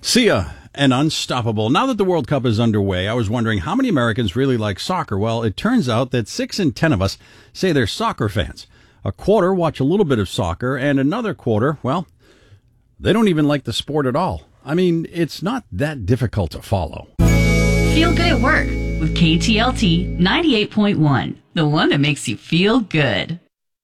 Sia and Unstoppable. Now that the World Cup is underway, I was wondering how many Americans really like soccer. Well, it turns out that 6 in 10 of us say they're soccer fans. A quarter watch a little bit of soccer, and another quarter, well, they don't even like the sport at all. I mean, it's not that difficult to follow. Feel good at work with KTLT 98.1, the one that makes you feel good.